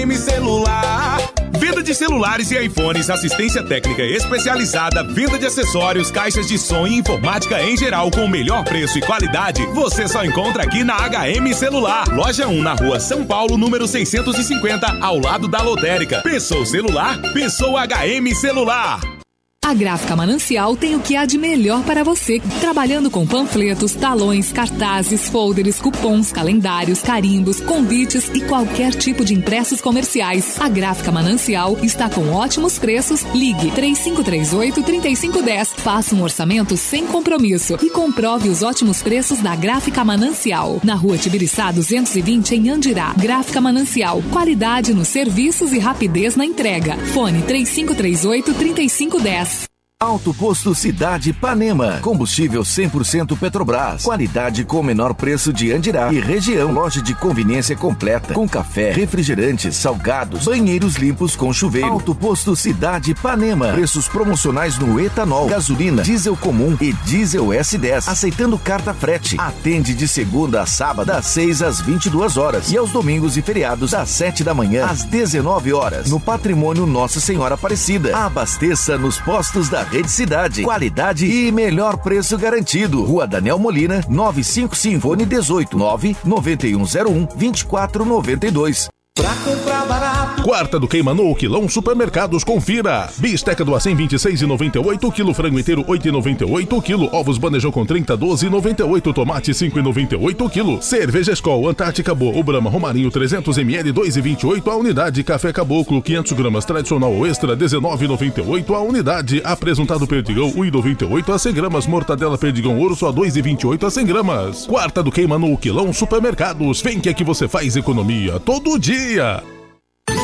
Celular. Venda de celulares e iPhones, assistência técnica especializada, venda de acessórios, caixas de som e informática em geral com o melhor preço e qualidade. Você só encontra aqui na HM Celular. Loja 1 na Rua São Paulo, número 650, ao lado da lotérica. Pensou celular? Pensou HM Celular. A Gráfica Manancial tem o que há de melhor para você, trabalhando com panfletos, talões, cartazes, folders, cupons, calendários, carimbos, convites e qualquer tipo de impressos comerciais. A Gráfica Manancial está com ótimos preços. Ligue 3538-3510. Faça um orçamento sem compromisso e comprove os ótimos preços da Gráfica Manancial. Na Rua Tibiriçá 220, em Andirá. Gráfica Manancial. Qualidade nos serviços e rapidez na entrega. Fone 3538-3510. Alto Posto Cidade Ipanema. Combustível 100% Petrobras. Qualidade com o menor preço de Andirá e região. Loja de conveniência completa. Com café, refrigerantes, salgados, banheiros limpos com chuveiro. Alto Posto Cidade Ipanema. Preços promocionais no etanol, gasolina, diesel comum e diesel S10. Aceitando carta frete. Atende de segunda a sábado, das 6 às 22 horas. E aos domingos e feriados, das 7 da manhã às 19 horas. No Patrimônio Nossa Senhora Aparecida. Abasteça nos postos da Rede Cidade. Qualidade e melhor preço garantido. Rua Daniel Molina, 955, fone 18 99101 2492. Pra comprar barato. Quarta do Queima no Quilão Supermercados, confira. Bisteca do Acém 26,98, quilo frango inteiro 8,98, quilo ovos Banejão com 30 12,98, tomate 5,98, quilo. Cerveja Skol Antártica Boa ou Brahma Romarinho 300 ml 2,28 a unidade. Café Caboclo 500 gramas tradicional ou extra 19,98 a unidade. Apresentado Perdigão 1,98 a 100 gramas. Mortadela Perdigão Ouro só 2,28 a 100 gramas. Quarta do Queima no Quilão Supermercados. Vem que aqui você faz economia todo dia.